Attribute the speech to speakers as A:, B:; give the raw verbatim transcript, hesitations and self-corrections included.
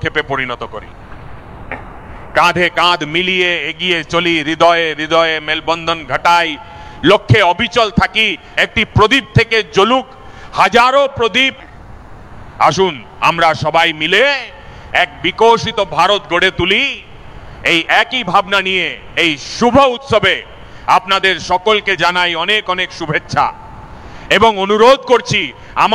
A: পদক্ষেপে পরিণত করি। কাঁধে কাঁধ মিলিয়ে এগিয়ে চলি, হৃদয়ে হৃদয়ে মেলবন্ধন ঘটাই, লক্ষ্যে অবিচল থাকি। একটি প্রদীপ থেকে জ্বলুক হাজারো প্রদীপ। আসুন আমরা সবাই মিলে এক বিকশিত ভারত গড়ে তুলি। এই একই ভাবনা নিয়ে এই শুভ উৎসবে আপনাদের সকলকে জানাই অনেক অনেক শুভেচ্ছা এবং অনুরোধ করছি আমার